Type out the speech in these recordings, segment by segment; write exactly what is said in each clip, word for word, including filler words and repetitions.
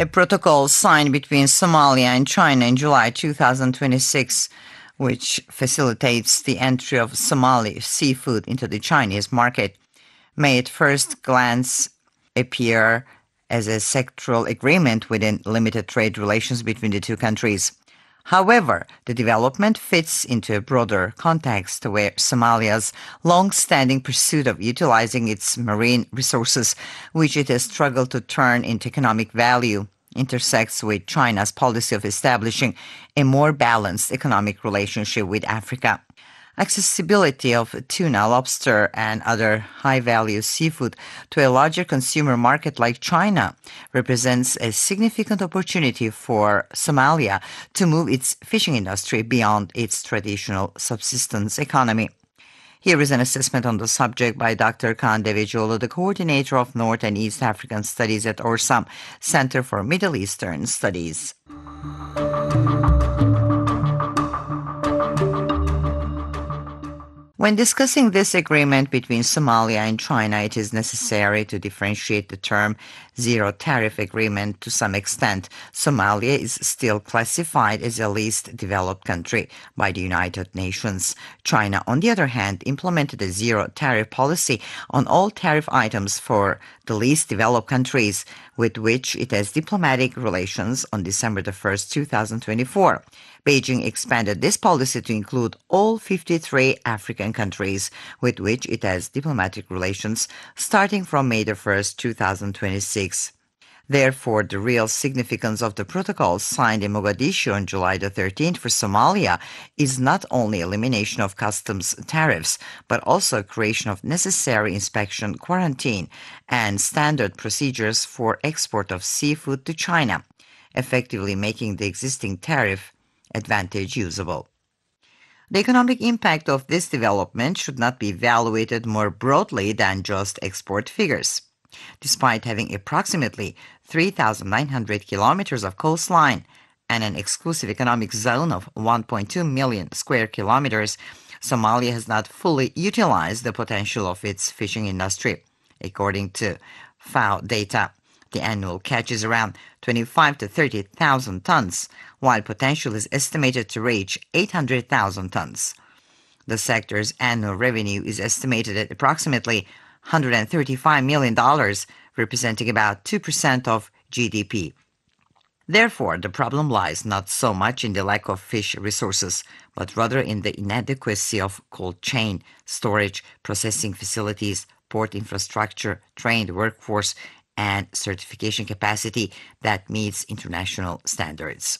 A protocol signed between Somalia and China in July two thousand twenty-six, which facilitates the entry of Somali seafood into the Chinese market, may at first glance appear as a sectoral agreement within limited trade relations between the two countries. However, the development fits into a broader context where Somalia's long-standing pursuit of utilizing its marine resources, which it has struggled to turn into economic value, intersects with China's policy of establishing a more balanced economic relationship with Africa. Accessibility of tuna, lobster, and other high-value seafood to a larger consumer market like China represents a significant opportunity for Somalia to move its fishing industry beyond its traditional subsistence economy. Here is an assessment on the subject by Doctor Kaan Devecioğlu, the coordinator of North and East African Studies at Orsam, Center for Middle Eastern Studies. When discussing this agreement between Somalia and China, it is necessary to differentiate the term zero tariff agreement to some extent. Somalia is still classified as a least developed country by the United Nations. China, on the other hand, implemented a zero tariff policy on all tariff items for the least developed countries, with which it has diplomatic relations on December the first, two thousand twenty-four. Beijing expanded this policy to include all fifty-three African countries with which it has diplomatic relations starting from May the first, two thousand twenty-six. Therefore, the real significance of the protocol signed in Mogadishu on July the thirteenth for Somalia is not only elimination of customs tariffs, but also creation of necessary inspection, quarantine, and standard procedures for export of seafood to China, effectively making the existing tariff advantage usable. The economic impact of this development should not be evaluated more broadly than just export figures. Despite having approximately three thousand nine hundred kilometers of coastline and an exclusive economic zone of one point two million square kilometers, Somalia has not fully utilized the potential of its fishing industry. According to F A O data, the annual catch is around twenty-five to thirty thousand tons, while potential is estimated to reach eight hundred thousand tons. The sector's annual revenue is estimated at approximately one hundred thirty-five million dollars, representing about two percent of G D P. Therefore, the problem lies not so much in the lack of fish resources, but rather in the inadequacy of cold chain, storage, processing facilities, port infrastructure, trained workforce, and certification capacity that meets international standards.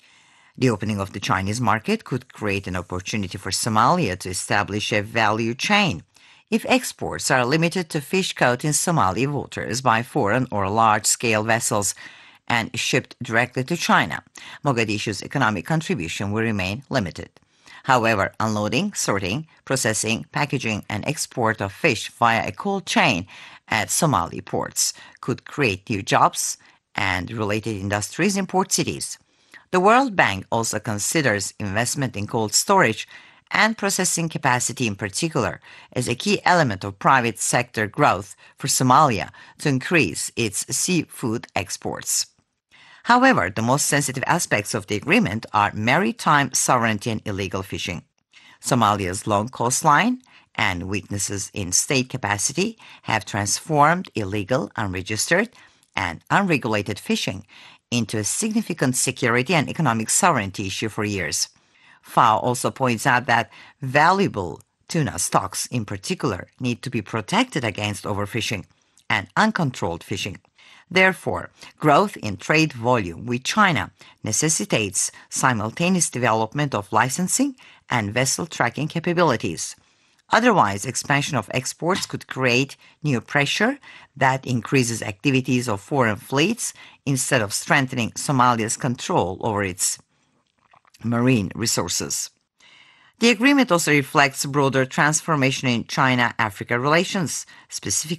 The opening of the Chinese market could create an opportunity for Somalia to establish a value chain. If exports are limited to fish caught in Somali waters by foreign or large-scale vessels and shipped directly to China, Mogadishu's economic contribution will remain limited. However, unloading, sorting, processing, packaging, and export of fish via a cold chain at Somali ports could create new jobs and related industries in port cities. The World Bank also considers investment in cold storage and processing capacity in particular as a key element of private sector growth for Somalia to increase its seafood exports. However, the most sensitive aspects of the agreement are maritime sovereignty and illegal fishing. Somalia's long coastline and weaknesses in state capacity have transformed illegal, unregistered, and unregulated fishing into a significant security and economic sovereignty issue for years. F A O also points out that valuable tuna stocks in particular need to be protected against overfishing and uncontrolled fishing. Therefore, growth in trade volume with China necessitates simultaneous development of licensing and vessel tracking capabilities. Otherwise, expansion of exports could create new pressure that increases activities of foreign fleets instead of strengthening Somalia's control over its marine resources. The agreement also reflects broader transformation in China-Africa relations, specifically